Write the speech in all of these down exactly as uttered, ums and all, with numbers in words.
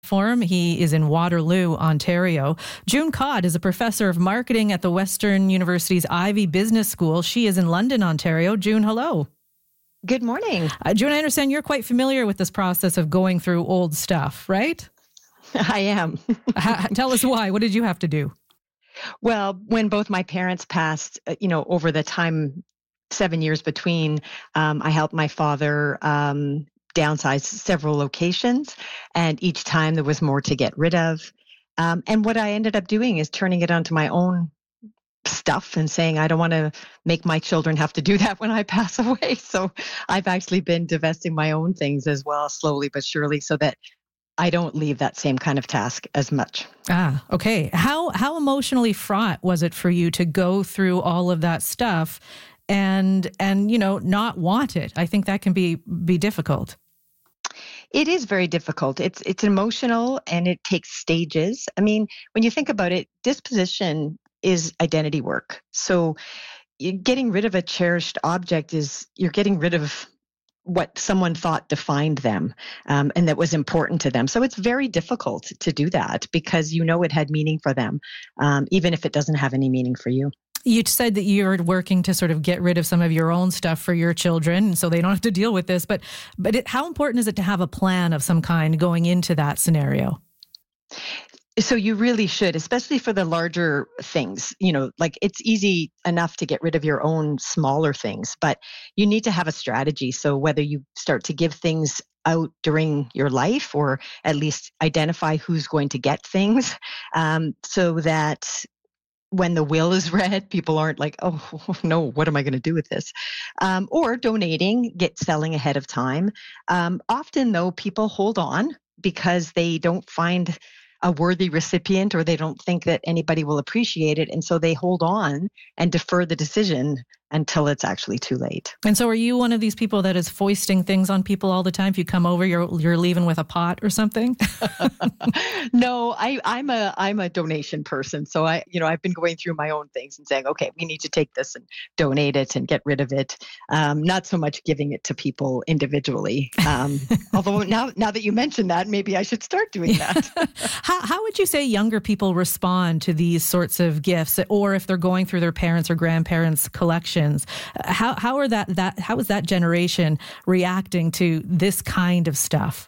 platform. He is in Waterloo, Ontario. June Codd is a professor of marketing at the Western University's Ivey Business School. She is in London, Ontario. June, hello. Good morning. Uh, June, I understand you're quite familiar with this process of going through old stuff, right? I am. Ha- tell us why. What did you have to do? Well, when both my parents passed, you know, over the time, seven years between, um, I helped my father um, downsize several locations, and each time there was more to get rid of. Um, and what I ended up doing is turning it onto my own stuff and saying, I don't want to make my children have to do that when I pass away. So I've actually been divesting my own things as well, slowly but surely, so that I don't leave that same kind of task as much. Ah, okay. How how emotionally fraught was it for you to go through all of that stuff and and you know not want it? I think that can be be difficult. It is very difficult. It's it's emotional and it takes stages. I mean, when you think about it, disposition is identity work. So you- getting rid of a cherished object is you're getting rid of what someone thought defined them um, and that was important to them. So it's very difficult to do that because you know it had meaning for them, um, even if it doesn't have any meaning for you. You said that you're working to sort of get rid of some of your own stuff for your children so they don't have to deal with this. But but it, how important is it to have a plan of some kind going into that scenario? So you really should, especially for the larger things. You know, like it's easy enough to get rid of your own smaller things, but you need to have a strategy. So whether you start to give things out during your life or at least identify who's going to get things um, so that when the will is read, people aren't like, oh, no, what am I going to do with this? Um, or donating, get selling ahead of time. Um, often, though, people hold on because they don't find a worthy recipient or they don't think that anybody will appreciate it. And so they hold on and defer the decision until it's actually too late. And so are you one of these people that is foisting things on people all the time? If you come over, you're you're leaving with a pot or something? No, I, I'm a I'm a donation person. So I, you know, I've been going through my own things and saying, okay, we need to take this and donate it and get rid of it. Um, not so much giving it to people individually. Um, although now now that you mentioned that, maybe I should start doing that. how how would you say younger people respond to these sorts of gifts, or if they're going through their parents' or grandparents' collection? How how are that that how is that generation reacting to this kind of stuff?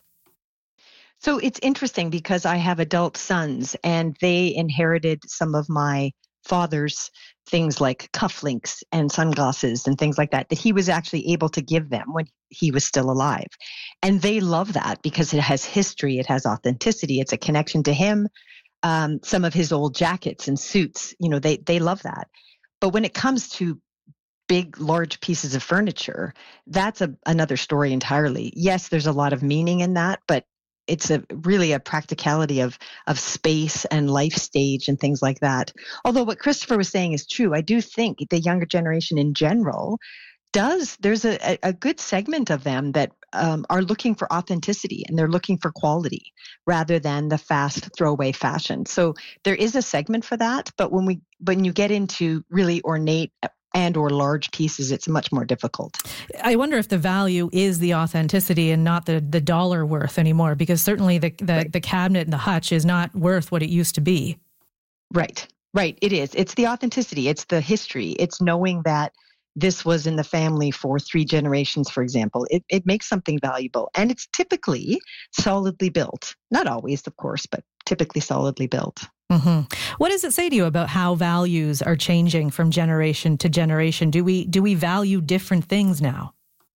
So it's interesting because I have adult sons and they inherited some of my father's things like cufflinks and sunglasses and things like that that he was actually able to give them when he was still alive. And they love that because it has history, it has authenticity, it's a connection to him. Um, some of his old jackets and suits, you know, they they love that. But when it comes to big, large pieces of furniture, that's a, another story entirely. Yes, there's a lot of meaning in that, but it's a really a practicality of of space and life stage and things like that. Although what Christopher was saying is true, I do think the younger generation in general does, there's a, a good segment of them that um, are looking for authenticity and they're looking for quality rather than the fast throwaway fashion. So there is a segment for that, but when we when you get into really ornate and or large pieces, it's much more difficult. I wonder if the value is the authenticity and not the, the dollar worth anymore, because certainly the, the, right. the cabinet and the hutch is not worth what it used to be. Right, right. It is. It's the authenticity. It's the history. It's knowing that this was in the family for three generations, for example. It, it makes something valuable. And it's typically solidly built. Not always, of course, but typically solidly built. Mm-hmm. What does it say to you about how values are changing from generation to generation? Do we do we value different things now?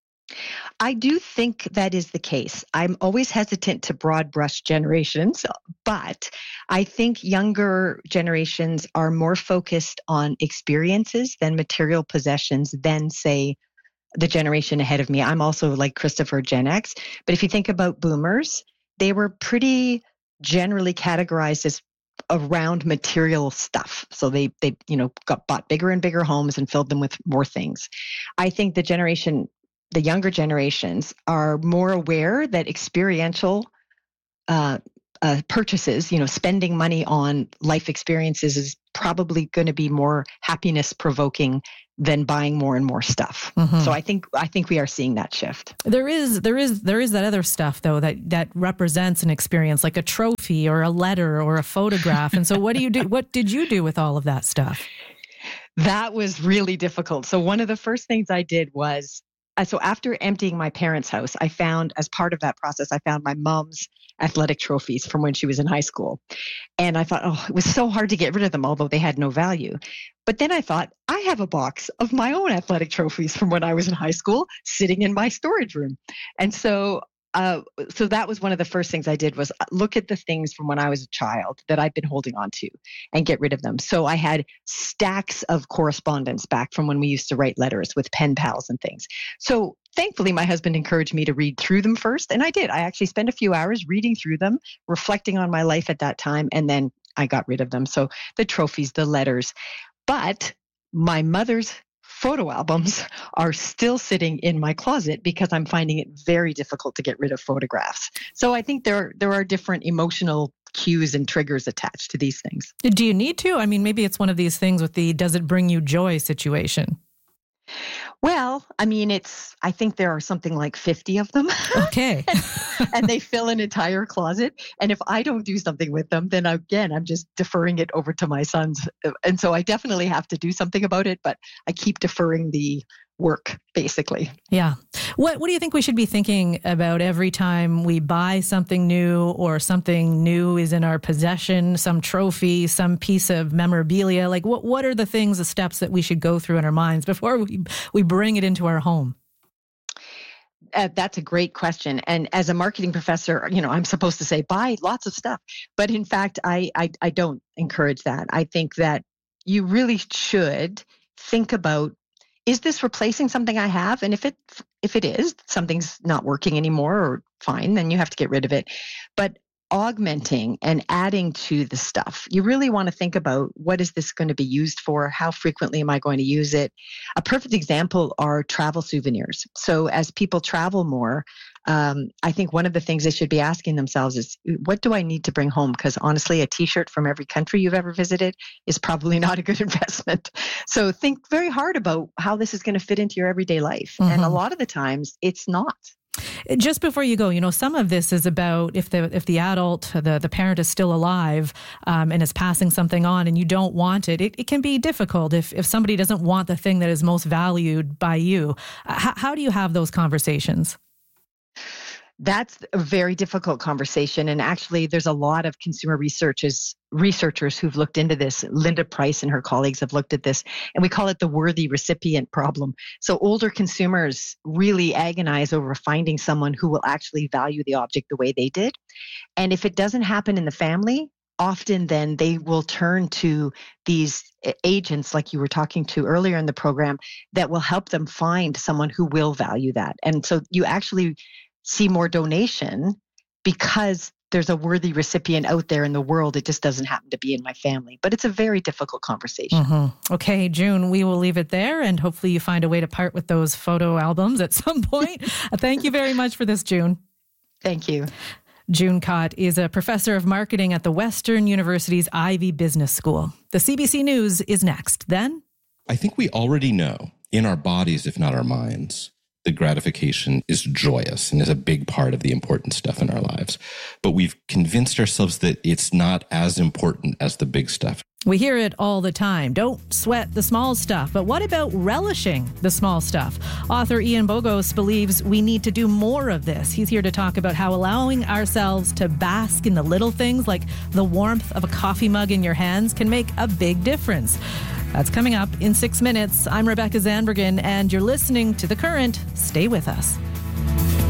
I do think that is the case. I'm always hesitant to broad brush generations, but I think younger generations are more focused on experiences than material possessions than, say, the generation ahead of me. I'm also like Christopher, Gen X. But if you think about boomers, they were pretty generally categorized as around material stuff. So they, they, you know, got bought bigger and bigger homes and filled them with more things. I think the generation, the younger generations are more aware that experiential uh, uh, purchases, you know, spending money on life experiences is probably going to be more happiness provoking than buying more and more stuff. Mm-hmm. So I think I think we are seeing that shift. There is there is there is that other stuff though that that represents an experience, like a trophy or a letter or a photograph. And so what do you do? What did you do with all of that stuff? That was really difficult. So one of the first things I did was uh, so after emptying my parents' house, I found, as part of that process, I found my mom's athletic trophies from when she was in high school. And I thought, oh, it was so hard to get rid of them, although they had no value. But then I thought, I have a box of my own athletic trophies from when I was in high school sitting in my storage room. And so uh, so that was one of the first things I did, was look at the things from when I was a child that I've been holding on to and get rid of them. So I had stacks of correspondence back from when we used to write letters with pen pals and things. So thankfully, my husband encouraged me to read through them first, and I did. I actually spent a few hours reading through them, reflecting on my life at that time, and then I got rid of them. So the trophies, the letters. But my mother's photo albums are still sitting in my closet because I'm finding it very difficult to get rid of photographs. So I think there, there are different emotional cues and triggers attached to these things. Do you need to? I mean, maybe it's one of these things with the does it bring you joy situation. Well, I mean, it's, I think there are something like fifty of them. Okay. and, and they fill an entire closet. And if I don't do something with them, then again, I'm just deferring it over to my sons. And so I definitely have to do something about it, but I keep deferring the work, basically. Yeah. What What do you think we should be thinking about every time we buy something new, or something new is in our possession, some trophy, some piece of memorabilia? Like, what what are the things, the steps that we should go through in our minds before we, we bring it into our home? Uh, that's a great question. And as a marketing professor, you know, I'm supposed to say, buy lots of stuff. But in fact, I, I, I don't encourage that. I think that you really should think about, is this replacing something I have? And if it if it is, something's not working anymore, or fine, then you have to get rid of it. But augmenting and adding to the stuff, you really want to think about, what is this going to be used for? How frequently am I going to use it? A perfect example are travel souvenirs. So as people travel more, um, I think one of the things they should be asking themselves is, what do I need to bring home? Because honestly, a t-shirt from every country you've ever visited is probably not a good investment. So think very hard about how this is going to fit into your everyday life. Mm-hmm. And a lot of the times it's not. Just before you go, you know, some of this is about if the if the adult, the, the parent is still alive um, and is passing something on and you don't want it, it, it can be difficult if, if somebody doesn't want the thing that is most valued by you. H- how do you have those conversations? That's a very difficult conversation. And actually, there's a lot of consumer researchers, researchers who've looked into this. Linda Price and her colleagues have looked at this, and we call it the worthy recipient problem. So older consumers really agonize over finding someone who will actually value the object the way they did. And if it doesn't happen in the family, often then they will turn to these agents, like you were talking to earlier in the program, that will help them find someone who will value that. And so you actually see more donation because there's a worthy recipient out there in the world. It just doesn't happen to be in my family. But it's a very difficult conversation. Mm-hmm. Okay, June, we will leave it there, and hopefully you find a way to part with those photo albums at some point. Thank you very much for this, June. Thank you. June Kott is a professor of marketing at the Western University's Ivey Business School. The C B C News is next. Then, I think we already know in our bodies, if not our minds, the gratification is joyous and is a big part of the important stuff in our lives. But we've convinced ourselves that it's not as important as the big stuff. We hear it all the time. Don't sweat the small stuff. But what about relishing the small stuff? Author Ian Bogos believes we need to do more of this. He's here to talk about how allowing ourselves to bask in the little things, like the warmth of a coffee mug in your hands, can make a big difference. That's coming up in six minutes. I'm Rebecca Zandbergen, and you're listening to The Current. Stay with us.